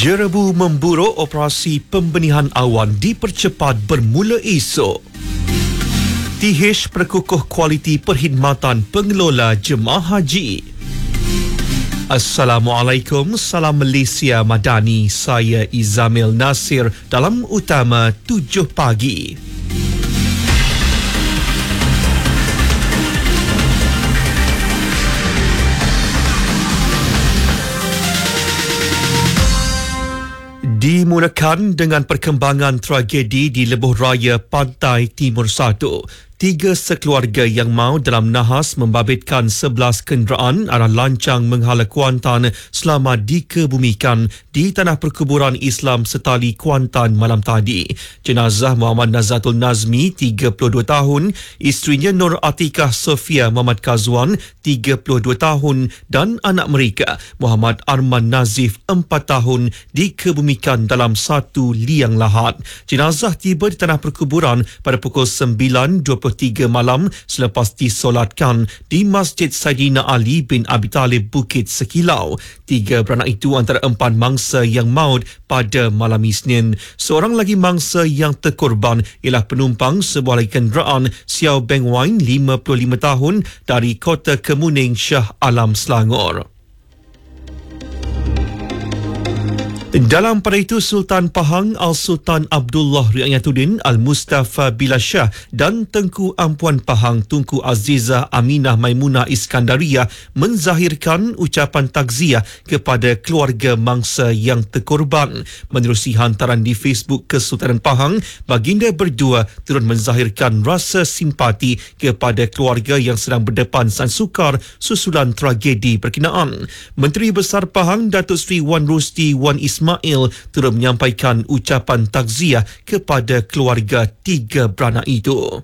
Jerebu memburuk, operasi pembenihan awan dipercepat bermula esok. TH perkukuh kualiti perkhidmatan pengelola jemaah haji. Assalamualaikum, salam Malaysia Madani. Saya Izamil Nasir dalam Utama 7 pagi. Dimulakan dengan perkembangan tragedi di Lebuh Raya Pantai Timur 1. 3 sekeluarga yang maut dalam nahas membabitkan 11 kenderaan arah lancang menghala Kuantan selama dikebumikan di tanah perkuburan Islam Setali Kuantan malam tadi. Jenazah Muhammad Nazatul Nazmi, 32 tahun, isterinya Nur Atikah Sofia Muhammad Kazwan, 32 tahun dan anak mereka Muhammad Arman Nazif, 4 tahun, dikebumikan dalam satu liang lahat. Jenazah tiba di tanah perkuburan pada pukul 9.23 malam selepas disolatkan di Masjid Saidina Ali bin Abi Talib Bukit Sekilau. 3 beranak itu antara 4 mangsa yang maut pada malam Isnin. Seorang lagi mangsa yang terkorban ialah penumpang sebuah lagi kenderaan Xiao Beng Wine, 55 tahun, dari Kota Kemuning, Shah Alam, Selangor. Dalam pada itu, Sultan Pahang Al-Sultan Abdullah Riayatuddin Al-Mustafa Billah Shah dan Tengku Ampuan Pahang Tunku Azizah Aminah Maimunah Iskandariyah menzahirkan ucapan takziah kepada keluarga mangsa yang terkorban. Menerusi hantaran di Facebook Kesultanan Pahang, baginda berdua turut menzahirkan rasa simpati kepada keluarga yang sedang berdepan sukar susulan tragedi berkenaan. Menteri Besar Pahang Datuk Seri Wan Rusdi Wan Ismail turut menyampaikan ucapan takziah kepada keluarga 3 beranak itu.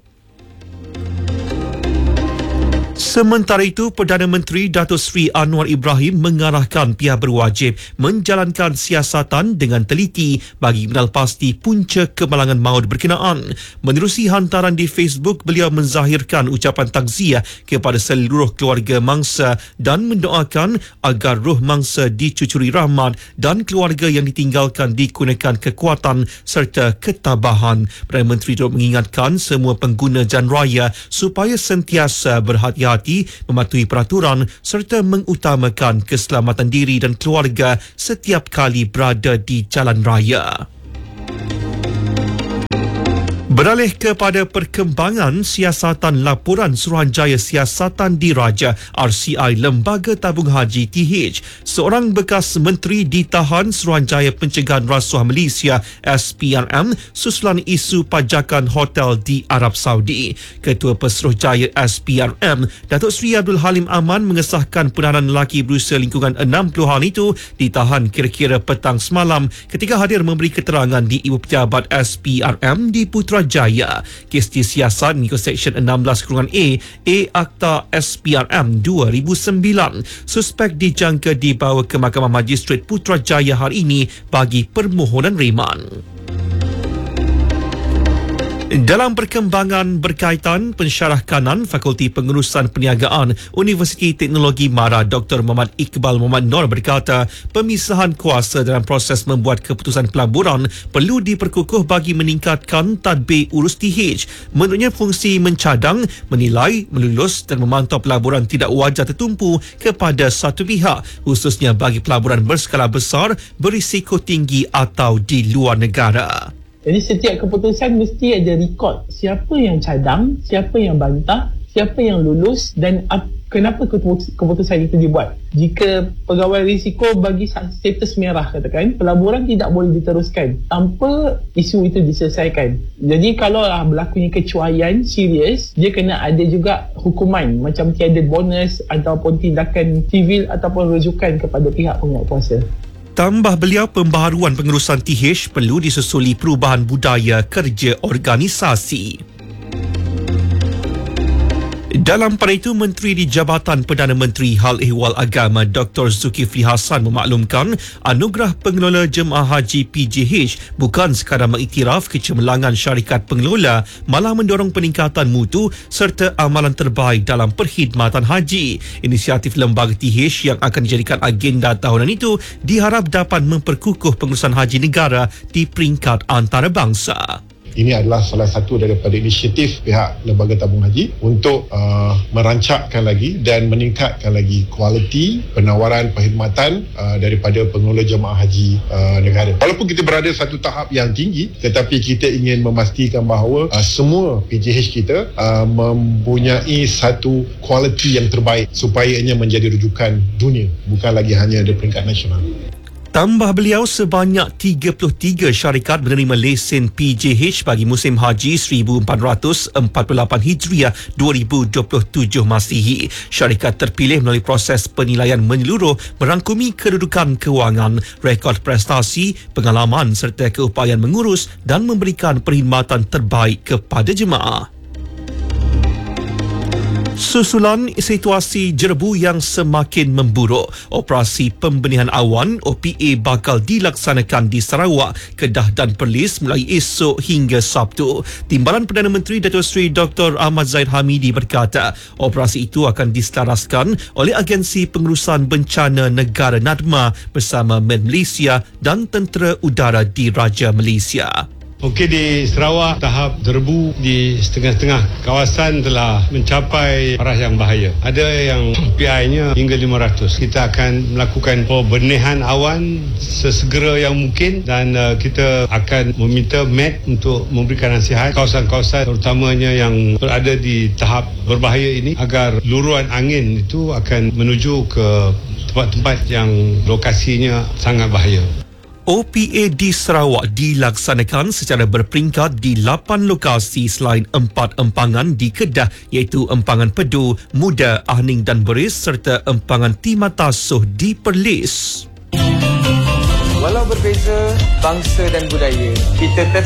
Sementara itu, Perdana Menteri Datuk Seri Anwar Ibrahim mengarahkan pihak berwajib menjalankan siasatan dengan teliti bagi mengenal pasti punca kemalangan maut berkenaan. Menerusi hantaran di Facebook, beliau menzahirkan ucapan takziah kepada seluruh keluarga mangsa dan mendoakan agar roh mangsa dicucuri rahmat dan keluarga yang ditinggalkan dikurniakan kekuatan serta ketabahan. Perdana Menteri turut mengingatkan semua pengguna jalan raya supaya sentiasa berhati-hati mematuhi peraturan serta mengutamakan keselamatan diri dan keluarga setiap kali berada di jalan raya. Beralih kepada perkembangan siasatan laporan Suruhanjaya Siasatan Diraja RCI Lembaga Tabung Haji TH. Seorang bekas menteri ditahan Suruhanjaya Pencegahan Rasuah Malaysia SPRM susulan isu pajakan hotel di Arab Saudi. Ketua Pesuruhjaya SPRM Datuk Seri Abdul Halim Aman mengesahkan penahanan lelaki berusia lingkungan 60-an itu ditahan kira-kira petang semalam ketika hadir memberi keterangan di Ibu Pejabat SPRM di Putrajaya. Kes disiasat mengikut Seksyen 16(a) Akta SPRM 2009. Suspek dijangka dibawa ke Mahkamah Majistret Putrajaya hari ini bagi permohonan reman. Dalam perkembangan berkaitan, pensyarah kanan Fakulti Pengurusan Perniagaan Universiti Teknologi MARA Dr. Muhammad Iqbal Muhammad Nor berkata pemisahan kuasa dalam proses membuat keputusan pelaburan perlu diperkukuh bagi meningkatkan tadbir urus TH. Menurutnya, fungsi mencadang, menilai, melulus dan memantau pelaburan tidak wajar tertumpu kepada satu pihak, khususnya bagi pelaburan berskala besar, berisiko tinggi atau di luar negara. Jadi setiap keputusan mesti ada rekod siapa yang cadang, siapa yang bantah, siapa yang lulus dan kenapa keputusan itu dibuat. Jika pegawai risiko bagi status merah katakan, pelaburan tidak boleh diteruskan tanpa isu itu diselesaikan. Jadi kalau berlakunya kecuaian serius, dia kena ada juga hukuman macam tiada bonus ataupun tindakan sivil ataupun rujukan kepada pihak penguatkuasa. Tambah beliau, pembaharuan pengurusan TH perlu disusuli perubahan budaya kerja organisasi. Dalam pada itu, Menteri di Jabatan Perdana Menteri Hal Ehwal Agama Dr. Zulkifli Hassan memaklumkan anugerah pengelola jemaah haji PJH bukan sekadar mengiktiraf kecemerlangan syarikat pengelola, malah mendorong peningkatan mutu serta amalan terbaik dalam perkhidmatan haji. Inisiatif lembaga TH yang akan dijadikan agenda tahunan itu diharap dapat memperkukuh pengurusan haji negara di peringkat antarabangsa. Ini adalah salah satu daripada inisiatif pihak Lembaga Tabung Haji untuk merancakkan lagi dan meningkatkan lagi kualiti penawaran perkhidmatan daripada pengelola jemaah haji negara. Walaupun kita berada satu tahap yang tinggi, tetapi kita ingin memastikan bahawa semua PJH kita mempunyai satu kualiti yang terbaik supaya ia menjadi rujukan dunia, bukan lagi hanya di peringkat nasional. Tambah beliau, sebanyak 33 syarikat menerima lesen PJH bagi musim haji 1448 Hijriah 2027 Masihi. Syarikat terpilih melalui proses penilaian menyeluruh merangkumi kedudukan kewangan, rekod prestasi, pengalaman serta keupayaan mengurus dan memberikan perkhidmatan terbaik kepada jemaah. Susulan situasi jerebu yang semakin memburuk, operasi pembenihan awan OPA bakal dilaksanakan di Sarawak, Kedah dan Perlis mulai esok hingga Sabtu. Timbalan Perdana Menteri Datuk Seri Dr. Ahmad Zahid Hamidi berkata, operasi itu akan diselaraskan oleh Agensi Pengurusan Bencana Negara NADMA bersama Med Malaysia dan Tentera Udara Diraja Malaysia. Okey, di Sarawak tahap jerebu di setengah-setengah kawasan telah mencapai arah yang bahaya. Ada yang PI-nya hingga 500. Kita akan melakukan pembenihan awan sesegera yang mungkin dan kita akan meminta MET untuk memberikan nasihat kawasan-kawasan terutamanya yang berada di tahap berbahaya ini agar luruan angin itu akan menuju ke tempat-tempat yang lokasinya sangat bahaya. OPA di Sarawak dilaksanakan secara berperingkat di 8 lokasi selain 4 empangan di Kedah, iaitu Empangan Pedu, Muda, Ahning dan Beris serta Empangan Timatasuh di Perlis. Walau berbeza bangsa dan budaya, kita tetap